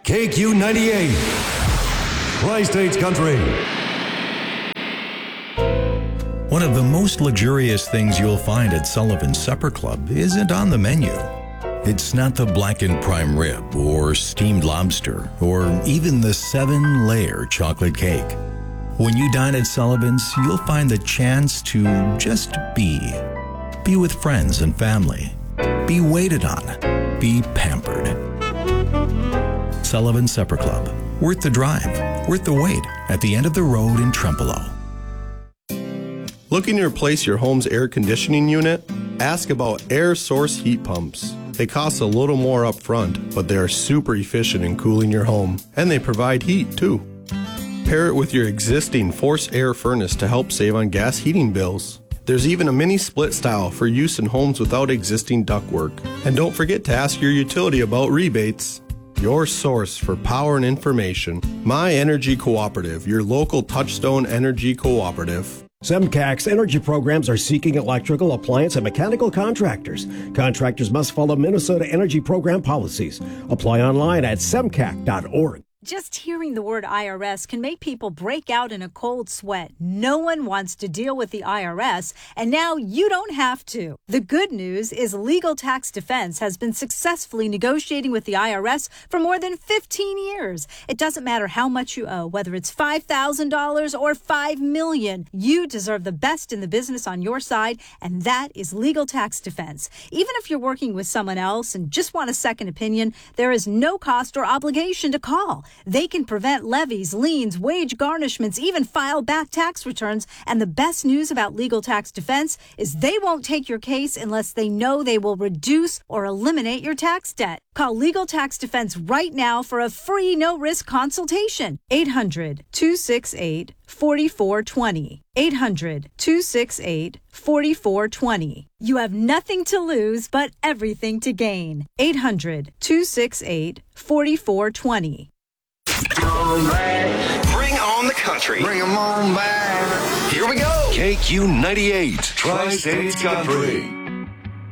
KQ98, Tri-States Country. One of the most luxurious things you'll find at Sullivan's Supper Club isn't on the menu. It's not the blackened prime rib or steamed lobster or even the 7-layer chocolate cake. When you dine at Sullivan's, you'll find the chance to just be. Be with friends and family. Be waited on. Be pampered. Sullivan's Supper Club. Worth the drive. Worth the wait at the end of the road in Trempealeau. Looking to replace your home's air conditioning unit? Ask about air source heat pumps. They cost a little more up front, but they are super efficient in cooling your home, and they provide heat too. Pair it with your existing forced air furnace to help save on gas heating bills. There's even a mini split style for use in homes without existing ductwork. And don't forget to ask your utility about rebates. Your source for power and information. My Energy Cooperative, your local Touchstone Energy Cooperative. SEMCAC's energy programs are seeking electrical, appliance, and mechanical contractors. Contractors must follow Minnesota Energy Program policies. Apply online at semcac.org. Just hearing the word IRS can make people break out in a cold sweat. No one wants to deal with the IRS, and now you don't have to. The good news is Legal Tax Defense has been successfully negotiating with the IRS for more than 15 years. It doesn't matter how much you owe, whether it's $5,000 or $5 million. You deserve the best in the business on your side, and that is Legal Tax Defense. Even if you're working with someone else and just want a second opinion, there is no cost or obligation to call. They can prevent levies, liens, wage garnishments, even file back tax returns. And the best news about Legal Tax Defense is they won't take your case unless they know they will reduce or eliminate your tax debt. Call Legal Tax Defense right now for a free no-risk consultation. 800-268-4420. 800-268-4420. You have nothing to lose but everything to gain. 800-268-4420. Bring on the country. Bring 'em on back. Here we go. KQ98, Tri-States Country.